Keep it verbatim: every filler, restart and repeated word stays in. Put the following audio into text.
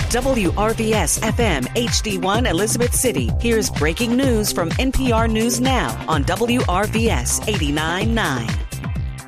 W R V S F M H D one Elizabeth City. Here's breaking news from N P R News Now on W R V S eighty-nine point nine.